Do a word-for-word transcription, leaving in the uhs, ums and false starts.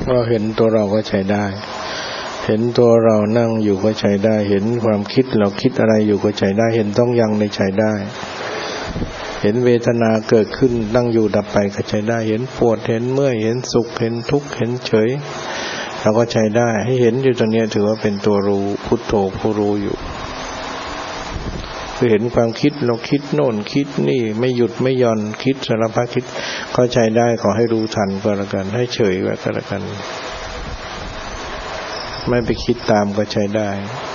ก็เห็นตัวเราก็ใช้ได้เห็นตัวเรานั่งอยู่ก็ใช้ได้เห็นความคิดเราคิดอะไรอยู่ก็ใช้ได้เห็นต้องยังในใช้ได้เห็นเวทนาเกิดขึ้นตั้งอยู่ดับไปก็ใช้ได้เห็นปวดเห็นเมื่อยเห็นสุขเห็นทุกข์เห็นเฉยเราก็ใช้ได้ให้เห็นอยู่ตรงนี้ถือว่าเป็นตัวรู้พุทโธผู้รู้อยู่คือเห็นความคิดเราคิดโน่นคิดนี่ไม่หยุดไม่หย่อนคิดสารพัดคิดก็ใช้ได้ขอให้รู้ทันก็แล้วกันให้เฉยไว้ก็แล้วกันไม่ไปคิดตามก็ใช้ได้